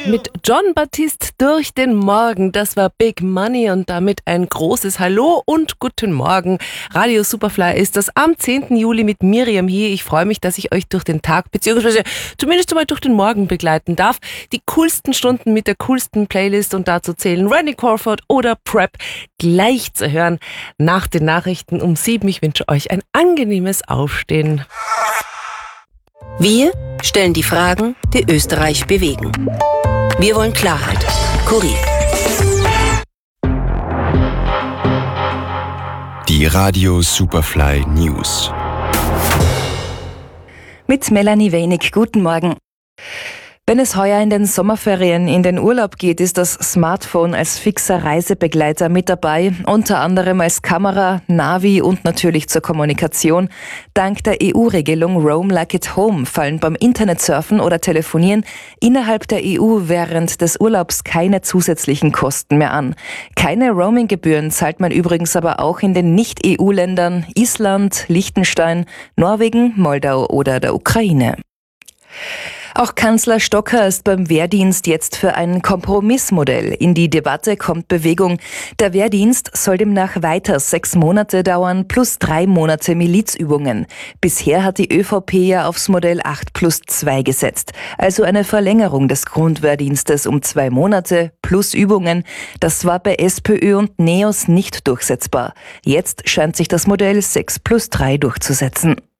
Mit Jon Batiste durch den Morgen. Das war Big Money und damit ein großes Hallo und guten Morgen. Radio Superfly ist das am 10. Juli mit Miriam hier. Ich freue mich, dass ich euch durch den Tag bzw. zumindest einmal durch den Morgen begleiten darf. Die coolsten Stunden mit der coolsten Playlist und dazu zählen Randy Crawford oder Prep gleich zu hören nach den Nachrichten um 7. Ich wünsche euch ein angenehmes Aufstehen. Wir stellen die Fragen, die Österreich bewegen. Wir wollen Klarheit. Kurier. Die Radio Superfly News. Mit Melanie Wenig. Guten Morgen. Wenn es heuer in den Sommerferien in den Urlaub geht, ist das Smartphone als fixer Reisebegleiter mit dabei, unter anderem als Kamera, Navi und natürlich zur Kommunikation. Dank der EU-Regelung Roam Like at Home fallen beim Internetsurfen oder Telefonieren innerhalb der EU während des Urlaubs keine zusätzlichen Kosten mehr an. Keine Roaminggebühren zahlt man übrigens aber auch in den Nicht-EU-Ländern Island, Liechtenstein, Norwegen, Moldau oder der Ukraine. Auch Kanzler Stocker ist beim Wehrdienst jetzt für ein Kompromissmodell. In die Debatte kommt Bewegung. Der Wehrdienst soll demnach weiter 6 Monate dauern plus 3 Monate Milizübungen. Bisher hat die ÖVP ja aufs Modell 8+2 gesetzt. Also eine Verlängerung des Grundwehrdienstes um 2 Monate plus Übungen. Das war bei SPÖ und NEOS nicht durchsetzbar. Jetzt scheint sich das Modell 6+3 durchzusetzen.